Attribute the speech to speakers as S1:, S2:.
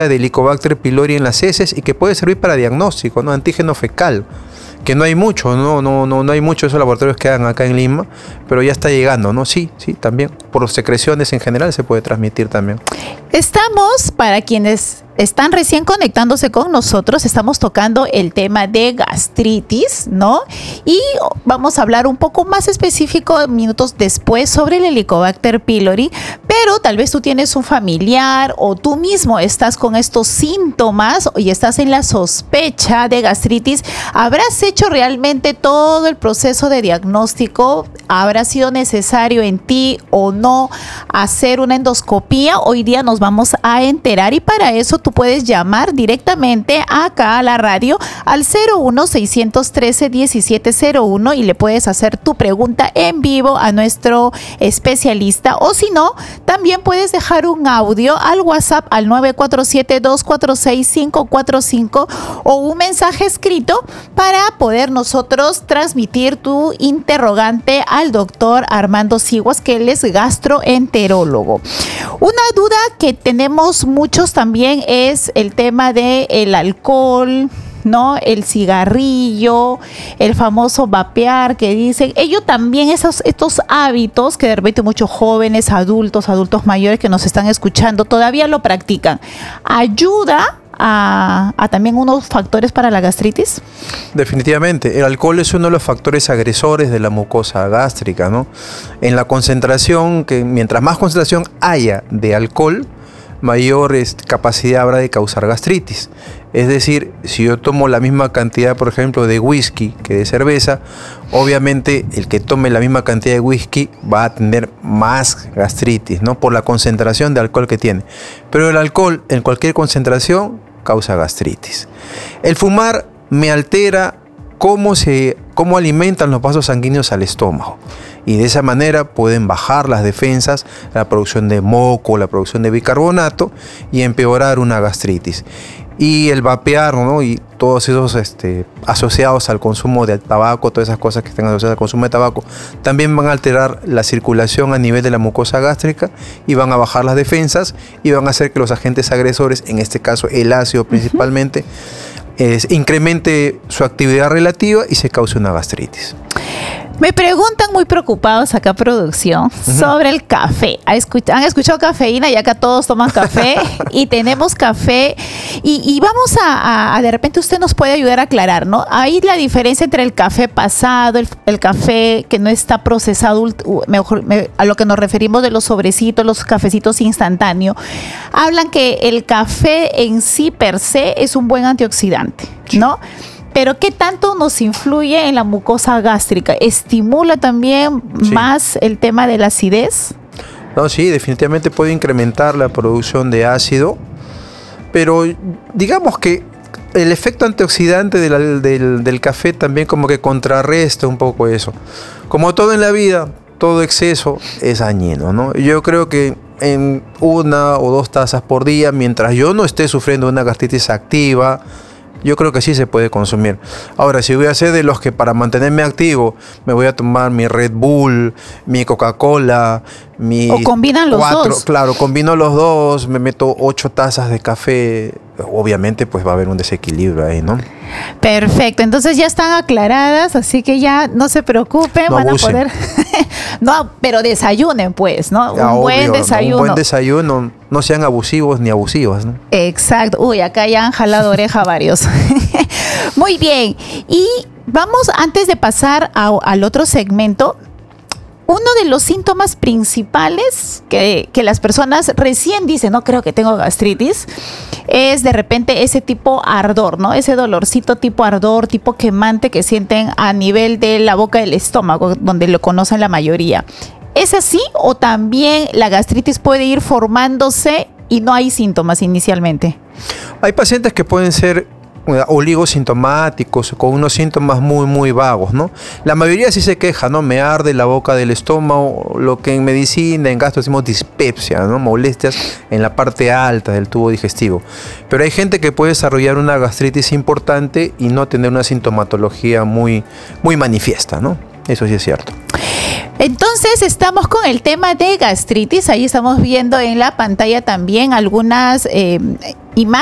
S1: de Helicobacter pylori en las heces y que puede servir para diagnóstico, ¿no? Antígeno fecal, que no hay mucho, no hay muchos esos laboratorios que hagan acá en Lima, pero ya está llegando, ¿no? Sí, también. Por secreciones en general se puede transmitir también.
S2: Estamos, para quienes están recién conectándose con nosotros, estamos tocando el tema de gastritis, ¿no? Y vamos a hablar un poco más específico minutos después sobre el Helicobacter pylori, pero tal vez tú tienes un familiar o tú mismo estás con estos síntomas y estás en la sospecha de gastritis. ¿Habrás hecho realmente todo el proceso de diagnóstico? ¿Habrá sido necesario en ti o no hacer una endoscopía? Hoy día nos vamos a enterar y para eso tú puedes llamar directamente acá a la radio al 01-613-1701 y le puedes hacer tu pregunta en vivo a nuestro especialista, o si no, también puedes dejar un audio al WhatsApp al 947-246-545 o un mensaje escrito para poder nosotros transmitir tu interrogante al doctor Armando Siguas, que él es gastroenterólogo. Una duda que tenemos muchos también es el tema del alcohol, ¿no? El cigarrillo, el famoso vapear que dicen. Ellos también, estos hábitos que de repente muchos jóvenes, adultos mayores que nos están escuchando todavía lo practican. ¿Ayuda a también unos factores para la gastritis?
S1: Definitivamente, el alcohol es uno de los factores agresores de la mucosa gástrica, ¿no? En la concentración, que mientras más concentración haya de alcohol, mayor capacidad habrá de causar gastritis. Es decir, si yo tomo la misma cantidad, por ejemplo, de whisky que de cerveza, obviamente el que tome la misma cantidad de whisky va a tener más gastritis, ¿no? Por la concentración de alcohol que tiene. Pero el alcohol en cualquier concentración causa gastritis. El fumar me altera cómo alimentan los vasos sanguíneos al estómago. Y de esa manera pueden bajar las defensas, la producción de moco, la producción de bicarbonato y empeorar una gastritis. Y el vapear, ¿no? Y todos esos asociados al consumo de tabaco, todas esas cosas que estén asociadas al consumo de tabaco, también van a alterar la circulación a nivel de la mucosa gástrica y van a bajar las defensas y van a hacer que los agentes agresores, en este caso el ácido principalmente, incremente su actividad relativa y se cause una gastritis.
S2: Me preguntan muy preocupados acá, producción, sobre el café. ¿Han escuchado cafeína? Y acá todos toman café y tenemos café. Y vamos a de repente usted nos puede ayudar a aclarar, ¿no? Ahí la diferencia entre el café pasado, el café que no está procesado, a lo que nos referimos de los sobrecitos, los cafecitos instantáneos. Hablan que el café en sí per se es un buen antioxidante, ¿no? Pero ¿qué tanto nos influye en la mucosa gástrica? ¿Estimula también más el tema de la acidez?
S1: No, sí, definitivamente puede incrementar la producción de ácido, pero digamos que el efecto antioxidante del café también como que contrarresta un poco eso. Como todo en la vida, todo exceso es dañino, ¿no? Yo creo que en 1 o 2 tazas por día, mientras yo no esté sufriendo una gastritis activa, yo creo que sí se puede consumir. Ahora, si voy a ser de los que para mantenerme activo me voy a tomar mi Red Bull, mi Coca-Cola,
S2: o combinan los dos.
S1: Claro, combino los dos, me meto 8 tazas de café, obviamente pues va a haber un desequilibrio ahí, ¿no?
S2: Perfecto, entonces ya están aclaradas, así que ya no se preocupen,
S1: no
S2: van
S1: abusen.
S2: a poder... No, pero desayunen pues, ¿no? Buen desayuno.
S1: Un buen desayuno, no sean abusivos ni abusivas, ¿no?
S2: Exacto, acá ya han jalado oreja varios. Muy bien, y vamos, antes de pasar al otro segmento, uno de los síntomas principales que las personas recién dicen, no creo que tengo gastritis, es de repente ese tipo ardor, ¿no? Ese dolorcito tipo ardor, tipo quemante que sienten a nivel de la boca del estómago, donde lo conocen la mayoría. ¿Es así o también la gastritis puede ir formándose y no hay síntomas inicialmente?
S1: Hay pacientes que pueden ser oligosintomáticos, con unos síntomas muy muy vagos, ¿no? La mayoría sí se queja, ¿no? Me arde la boca del estómago, lo que en medicina, en gastro decimos dispepsia, ¿no? Molestias en la parte alta del tubo digestivo. Pero hay gente que puede desarrollar una gastritis importante y no tener una sintomatología muy, muy manifiesta, ¿no? Eso sí es cierto.
S2: Entonces estamos con el tema de gastritis. Ahí estamos viendo en la pantalla también algunas